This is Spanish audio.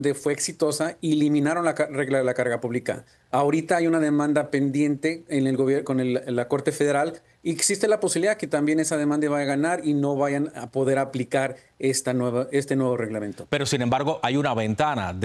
fue exitosa y eliminaron la regla de la carga pública. Ahorita hay una demanda pendiente en el gobierno con la Corte Federal y existe la posibilidad que también esa demanda vaya a ganar y no vayan a poder aplicar este nuevo reglamento. Pero sin embargo, hay una ventana